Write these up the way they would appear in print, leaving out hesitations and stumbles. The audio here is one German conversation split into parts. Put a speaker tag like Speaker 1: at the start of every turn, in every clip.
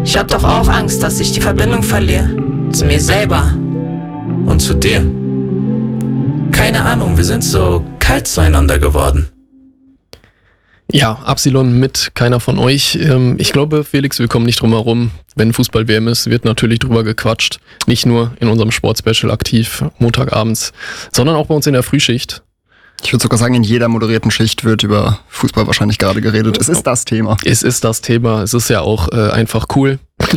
Speaker 1: Ich hab doch auch Angst, dass ich die Verbindung verliere. Zu mir selber.
Speaker 2: Und zu dir. Keine Ahnung, wir sind so kalt zueinander geworden.
Speaker 3: Ja, Absilon mit keiner von euch. Ich glaube, Felix, wir kommen nicht drum herum. Wenn Fußball-WM ist, wird natürlich drüber gequatscht. Nicht nur in unserem Sportspecial aktiv, Montagabends, sondern auch bei uns in der Frühschicht.
Speaker 4: Ich würde sogar sagen, in jeder moderierten Schicht wird über Fußball wahrscheinlich gerade geredet. Es ist das Thema.
Speaker 3: Es ist das Thema. Es ist ja auch einfach cool.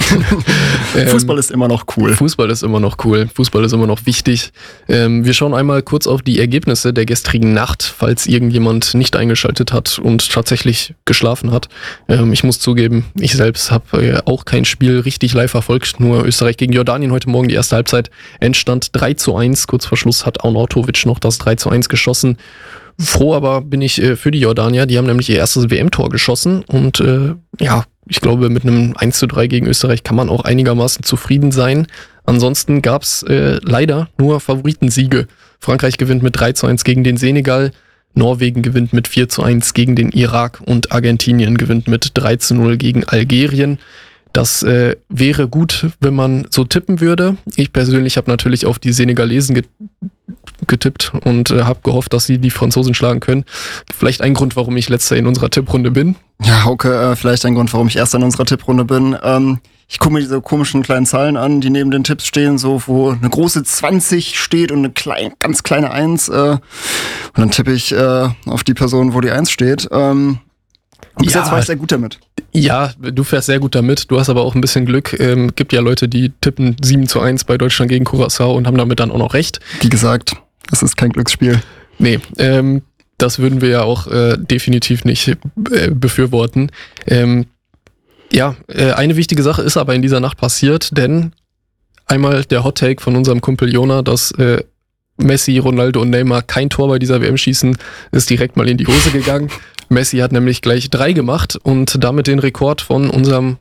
Speaker 4: Fußball ist immer noch cool.
Speaker 3: Fußball ist immer noch cool. Fußball ist immer noch wichtig. Wir schauen einmal kurz auf die Ergebnisse der gestrigen Nacht, falls irgendjemand nicht eingeschaltet hat und tatsächlich geschlafen hat. Ich muss zugeben, ich selbst habe auch kein Spiel richtig live verfolgt. Nur Österreich gegen Jordanien heute Morgen die erste Halbzeit. Endstand 3:1. Kurz vor Schluss hat Arnautovic noch das 3:1 geschossen. Froh aber bin ich für die Jordanier. Die haben nämlich ihr erstes WM-Tor geschossen und ich glaube, mit einem 1:3 gegen Österreich kann man auch einigermaßen zufrieden sein. Ansonsten gab's leider nur Favoritensiege. Frankreich gewinnt mit 3:1 gegen den Senegal, Norwegen gewinnt mit 4:1 gegen den Irak und Argentinien gewinnt mit 3:0 gegen Algerien. Das wäre gut, wenn man so tippen würde. Ich persönlich habe natürlich auf die Senegalesen getippt und habe gehofft, dass sie die Franzosen schlagen können. Vielleicht ein Grund, warum ich Letzter in unserer Tipprunde bin.
Speaker 4: Ja, Hauke, vielleicht ein Grund, warum ich Erster in unserer Tipprunde bin. Ich gucke mir diese komischen kleinen Zahlen an, die neben den Tipps stehen, so wo eine große 20 steht und eine ganz kleine 1. Und dann tippe ich auf die Person, wo die 1 steht. Bis jetzt war ich sehr gut damit.
Speaker 3: Ja, du fährst sehr gut damit. Du hast aber auch ein bisschen Glück. Gibt ja Leute, die tippen 7:1 bei Deutschland gegen Curaçao und haben damit dann auch noch recht.
Speaker 4: Wie gesagt, das ist kein Glücksspiel.
Speaker 3: Nee, das würden wir ja auch definitiv nicht befürworten. Eine wichtige Sache ist aber in dieser Nacht passiert, denn einmal der Hot Take von unserem Kumpel Jona, dass Messi, Ronaldo und Neymar kein Tor bei dieser WM schießen, ist direkt mal in die Hose gegangen. Messi hat nämlich gleich 3 gemacht und damit den Rekord von unserem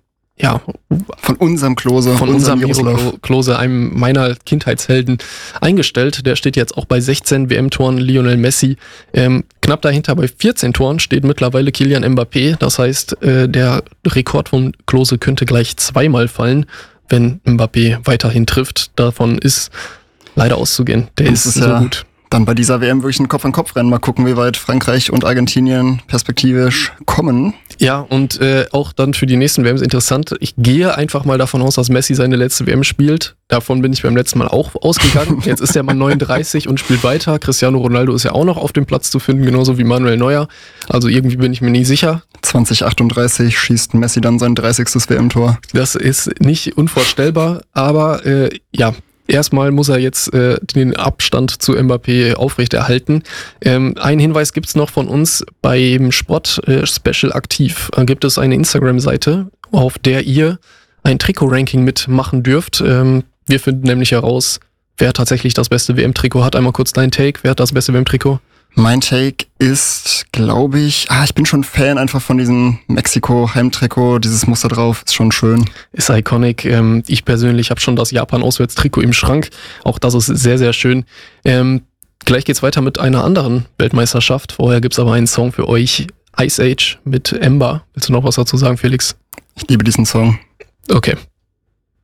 Speaker 4: Klose,
Speaker 3: von unserem Miro Klose, einem meiner Kindheitshelden, eingestellt. Der steht jetzt auch bei 16 WM-Toren, Lionel Messi. Knapp dahinter bei 14 Toren steht mittlerweile Kylian Mbappé. Das heißt, der Rekord von Klose könnte gleich 2-mal fallen, wenn Mbappé weiterhin trifft. Davon ist leider auszugehen. Der ist so gut.
Speaker 4: Dann bei dieser WM wirklich ein Kopf-an-Kopf-Rennen. Mal gucken, wie weit Frankreich und Argentinien perspektivisch kommen.
Speaker 3: Ja, und auch dann für die nächsten WMs interessant. Ich gehe einfach mal davon aus, dass Messi seine letzte WM spielt. Davon bin ich beim letzten Mal auch ausgegangen. Jetzt ist er mal 39 und spielt weiter. Cristiano Ronaldo ist ja auch noch auf dem Platz zu finden, genauso wie Manuel Neuer. Also irgendwie bin ich mir nicht sicher.
Speaker 4: 2038 schießt Messi dann sein 30. WM-Tor.
Speaker 3: Das ist nicht unvorstellbar, aber erstmal muss er jetzt den Abstand zu Mbappé aufrechterhalten. Einen Hinweis gibt's noch von uns beim Sport-Special aktiv. Gibt es eine Instagram-Seite, auf der ihr ein Trikot-Ranking mitmachen dürft. Wir finden nämlich heraus, wer tatsächlich das beste WM-Trikot hat. Einmal kurz dein Take. Wer hat das beste WM-Trikot?
Speaker 4: Mein Take ist, glaube ich, ich bin schon Fan einfach von diesem Mexiko-Heimtrikot, dieses Muster drauf, ist schon schön.
Speaker 3: Ist iconic. Ich persönlich habe schon das Japan-Auswärtstrikot im Schrank. Auch das ist sehr, sehr schön. Gleich geht's weiter mit einer anderen Weltmeisterschaft. Vorher gibt's aber einen Song für euch, Ice Age mit Ember. Willst du noch was dazu sagen, Felix?
Speaker 4: Ich liebe diesen Song.
Speaker 3: Okay,